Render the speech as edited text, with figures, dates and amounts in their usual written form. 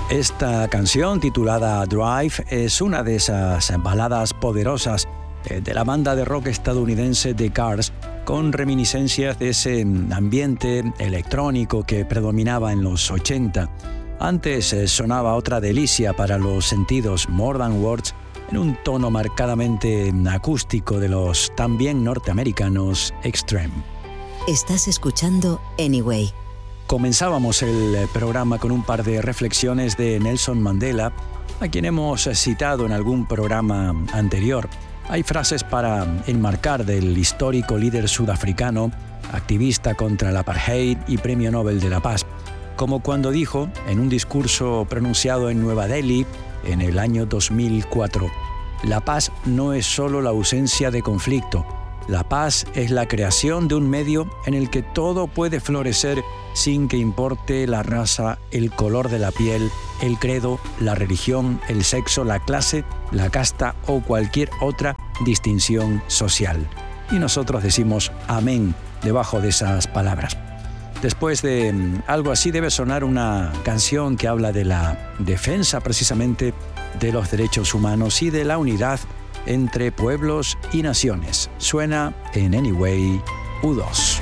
Esta canción, titulada Drive, es una de esas baladas poderosas de la banda de rock estadounidense The Cars, con reminiscencias de ese ambiente electrónico que predominaba en los 80. Antes sonaba otra delicia para los sentidos, More Than Words, en un tono marcadamente acústico de los también norteamericanos Extreme. Estás escuchando Anyway. Comenzábamos el programa con un par de reflexiones de Nelson Mandela, a quien hemos citado en algún programa anterior. Hay frases para enmarcar del histórico líder sudafricano, activista contra el apartheid y Premio Nobel de la Paz, como cuando dijo en un discurso pronunciado en Nueva Delhi en el año 2004: «La paz no es solo la ausencia de conflicto. La paz es la creación de un medio en el que todo puede florecer sin que importe la raza, el color de la piel, el credo, la religión, el sexo, la clase, la casta o cualquier otra distinción social». Y nosotros decimos amén debajo de esas palabras. Después de algo así debe sonar una canción que habla de la defensa precisamente de los derechos humanos y de la unidad entre pueblos y naciones. Suena en Anyway U2.